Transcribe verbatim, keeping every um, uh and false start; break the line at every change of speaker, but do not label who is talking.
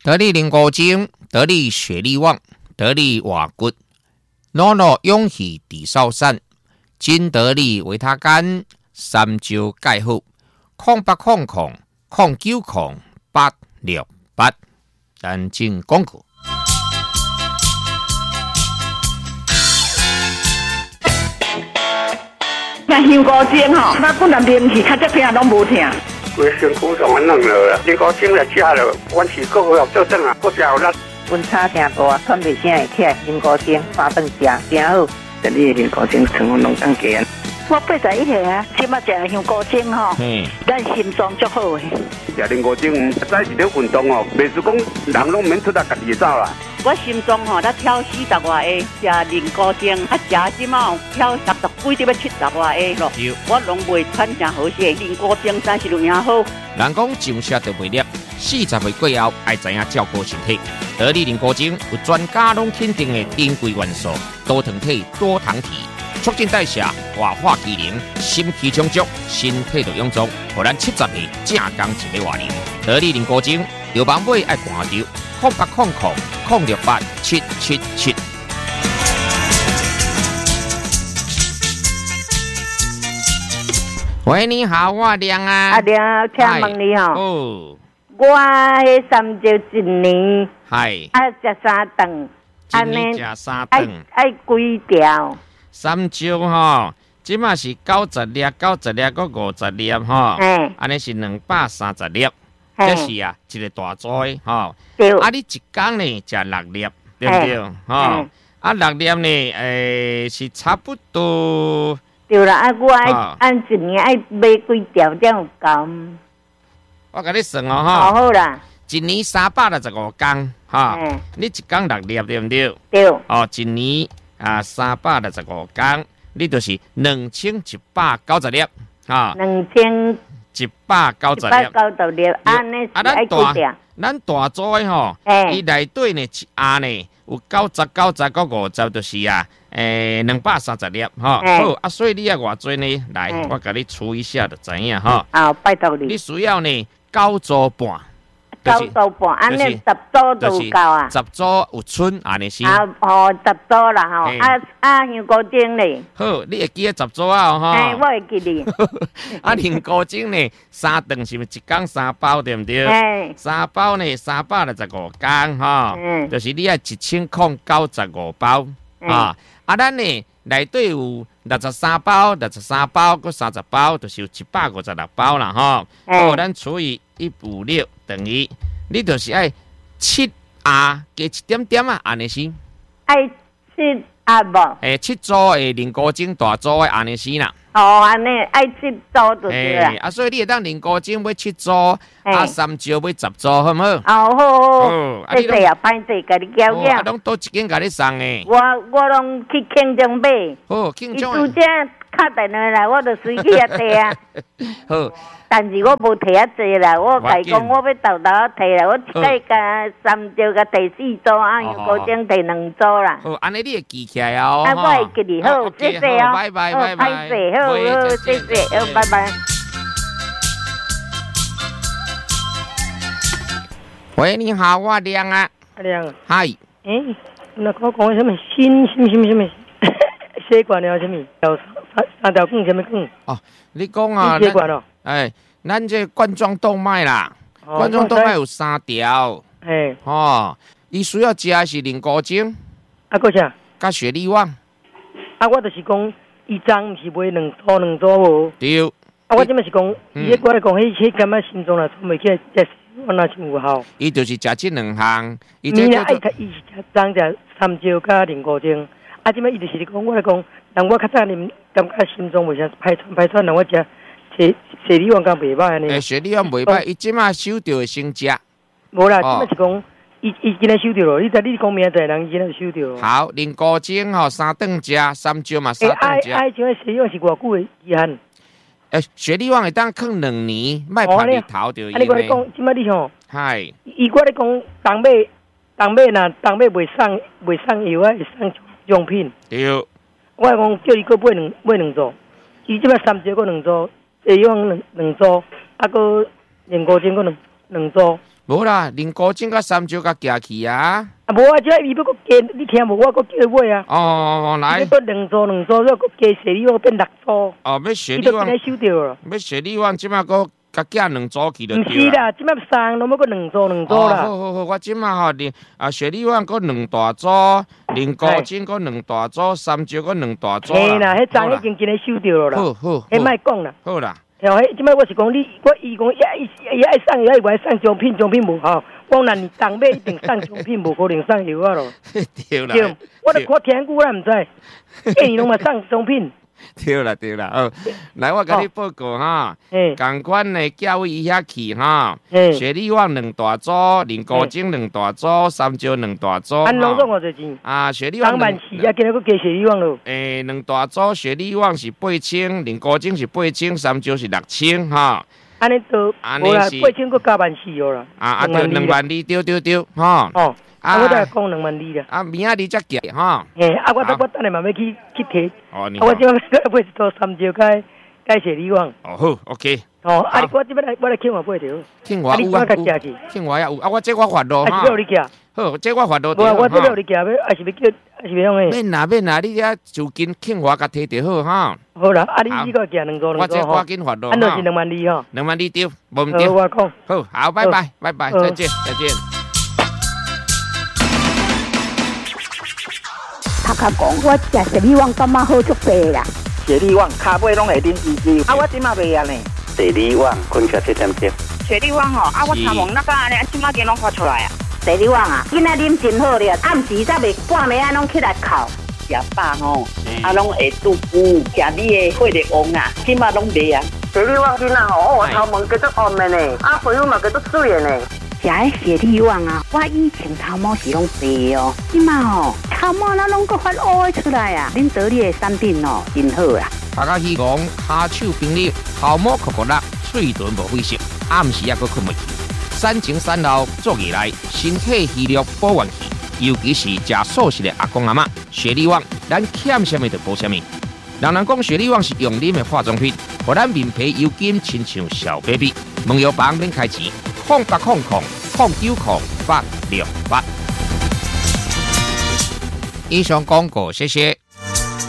得力灵骨精，得力血力旺，得力瓦骨，诺诺勇气地少散，金得力维他干，三招盖好，空八空空，空九空八六八，咱进广告。
那香菇精吼，那本来面气较只听拢无听。
规身躯上安弄了，香菇精来食了，阮是个个做阵啊，个食有力。
温差听大，喘袂声会起来，香菇精三顿食，真好。
这里的香菇精成分拢当加。
我八十一岁啊，即马食香菇精吼，咱心脏足好诶。
食香菇精，早一点运动哦，袂是讲人拢免出来家己走啦。
我心脏吼，才跳四十外下，食灵菇精，啊食即马跳三十几，就要七十外下咯。我拢袂喘真好势，灵菇精三十六样好。
人讲上车就袂粒，四十岁过后爱知影照顾身体。得力灵菇精有专家拢肯定的珍贵元素，多糖体、多糖体，促进代谢、活化机能、心气充足，身体就臃肿，互咱七十岁正刚一个活龄。得力灵菇精，有网买爱看着，空八空空空六八七七七。喂，你好，我亮啊。
阿亮，请问你吼。
哦。
我迄三招一年，
系
啊食三顿，
一年食三顿，
爱爱几条？
三招吼，即马是九十粒，九十粒，佮五十粒吼，安尼是两百三十粒，这是啊一个大桌吼。
对。
啊，你一工呢食六粒，对不对？吼，啊六粒呢，诶是差不多。
对啦，啊我爱按一年爱买几条才有够。
我甲你算哦，
吼，好啦，
一年三百六十五天，哈，你一工六粒对不对？
对。
哦，一年啊三百六十五天，你就是两千一百九十粒，哈。
两千
一百九十粒。
一百九十粒，安尼是爱几条？
咱大组的吼，伊内底呢一盒呢有九十、九十到五十，就是啊，诶两百三十粒，哈。好，啊，所以你要偌多呢？来，我甲你除一下就知影哈。
好，拜托你。
你需要呢？九组半，
九组半，安尼十组就有够啊。
十组有剩，安尼是。
啊，哦，十组啦吼，啊啊，香菇精咧。
好，你会记得十组啊吼。
哎，我会记哩。
啊，香菇精呢，三顿是毋是一工三包对毋对？哎。三包呢，三百六十五天吼，嗯，就是你爱一千空九十五包啊。啊，咱呢内底有。六十三包，六十三包，佮三十包，就是有一百五十六包啦，吼。好，咱除以一五六等于，你就是爱七盒加一点点啊，安尼是。
爱七盒无？
诶，七组诶，灵菇精大组诶，安尼是啦。
哦，安尼爱七组就对啦。
啊，所以你会当灵菇精买七组，啊，三招买十组，好唔好？
哦，好好。谢谢啊，歹势，甲你交交。
啊，拢多一间甲你送诶。
我我拢去庆中买。
好，庆中。
伊拄则敲电话来，我就随去啊摕啊。
好。
但是我无摕啊济啦，我甲伊讲，我要豆豆啊摕啦，我一摆甲三招甲第四组啊，香菇精第两组啦。
好，安尼你会记起来哦。
啊，我会记哩，好，谢谢哦。
拜拜拜拜。
好，好，谢谢，好，拜拜。
喂，你好，我亮啊。
亮。
嗨。
诶，那我讲什么心什么什么什么血管了什么？有三三条管什么管？
哦，你讲啊。
血管哦。
哎，咱这冠状动脉啦，哦、冠状动脉有三条，
哎，
哦，伊需要食的是灵菇精，
啊，搁啥？
甲血力旺。
啊，我就是讲，伊张毋是买两组两组无？
对。
啊，我即摆是讲，伊迄我来讲，迄迄感觉心脏啦，从袂起来，这我那是有效。
伊就是食这两项，
伊这叫做伊是食张食三椒加灵菇精，啊，即摆伊就是讲，我来讲，人我较早啉，感觉心脏袂啥排喘排喘，人我食。血血力旺敢袂歹呢？
诶，血力旺袂歹，伊即马收着会先食。
无啦，即摆是讲，伊伊今日收着咯。你知你讲明仔载人今日收着。
好，灵菇精吼三顿食，三招嘛三顿食。
哎哎，像血力旺是偌久的期限？
诶，血力旺会当放两年，莫拍日头着。
啊，你我咧讲，即摆你吼，
嗨，
伊我咧讲，当买当买若当买袂送袂送药啊，会送用品。
对。
我来讲，叫伊搁买两买两组，伊即摆三招搁两组。会用两两组，啊个灵菇精个两两组。
无啦，林高精甲三椒甲加去啊。
啊，无啊，这伊要搁加，你听无？我搁叫买啊。
哦，来。
要搁两组两组，再搁加雪里旺变六组。
哦，要雪里旺。
伊都今日收掉了。
要雪里旺，即马搁甲加两组去就对啦。
毋是啦，即马三，拢要搁两组两组啦。
好好好，我即马吼，林啊雪里旺搁两大组，林高精搁两大组，三椒搁两大组啦。
嘿啦，迄张已经今日收掉了啦。
好好。
迄莫讲啦。
好啦。
像迄即摆我是讲你，我伊讲也伊也爱送，也爱送奖品，奖品无效。我若你当买一定送奖品，无可能送药啊咯。
对啦，
对，我都看天久啦，毋知，一年拢嘛送奖品。
对啦对啦，哦，来我甲你报告哈，共款的价位伊遐去哈，雪里旺两大组，林高精两大组，三椒两大组，
安拢总偌侪钱？
啊，雪里旺
两万四啊，今日佫加雪里旺咯。
诶，两大组雪里旺是八千，林高精是八千，三椒是六千哈。
安尼都，无啦，八千佫加万四哦啦。
啊啊，对，两万二，对对对，哈。
哦。啊！我再讲两万二啦。
啊，明仔日才寄哈。
嘿，啊，我等我等下嘛要去去摕。
哦，你。
啊，我即摆要买一套三椒加加雪里旺。
哦好 ，OK。
哦，啊，我即摆来我来庆华买着。
庆华有啊，庆华也有啊，我这我发落
哈。啊，是要你寄。
好，这我发落。
无，我这要你寄，要还是要叫，还是要用诶。
免啦免啦，你遐就近庆华甲摕着好哈。
好啦，啊，你你个寄两组两组
我这赶紧发落。
安就是两万二吼。
两万二丢，无毋对。
好，我讲。
好，好，拜拜，拜拜，再见，再见。
他甲讲，我食雪里旺感觉好足白啦。
雪里旺骹尾拢会啉伊伊，啊我即马袂啊呢。
雪里旺困起七点钟。
雪里旺哦，啊我参望那个安尼，即马间拢发出来啊。
雪里旺啊，今仔啉真好咧，暗时才袂半暝啊拢起来哭。
食饱吼，啊拢会肚腹，食你的血力旺啊，即马拢袂啊。
雪里旺囡仔吼，我头毛叫做红的呢，啊皮肤嘛叫做水的呢。
食迄雪里旺啊，我以前头毛是拢白哦，即马吼头毛那拢个发乌出来啊！恁得你的产品哦，真好啦。
大家希望骹手冰力，头毛酷酷辣，嘴唇无灰色，暗时也阁困袂去。产前产后做起来，身体虚弱保元气，尤其是食素食的阿公阿嬷，雪里旺咱欠什么就补什么。人人讲雪里旺是用啉的化妆品，互咱面皮油金亲像小 baby。问药房免开钱。空八空空空九空八六八。以上广告，谢谢。